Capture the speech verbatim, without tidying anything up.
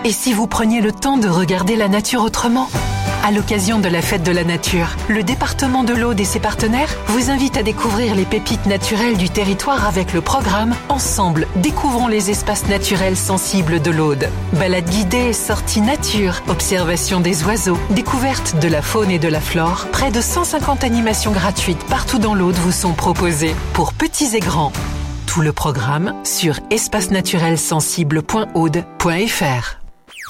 Et si vous preniez le temps de regarder la nature autrement ? À l'occasion de la Fête de la Nature, le département de l'Aude et ses partenaires vous invitent à découvrir les pépites naturelles du territoire avec le programme « Ensemble, découvrons les espaces naturels sensibles de l'Aude ». Balades guidées, sorties nature, observation des oiseaux, découverte de la faune et de la flore, près de cent cinquante animations gratuites partout dans l'Aude vous sont proposées, pour petits et grands. Tout le programme sur espace naturel sensible point aude point f r.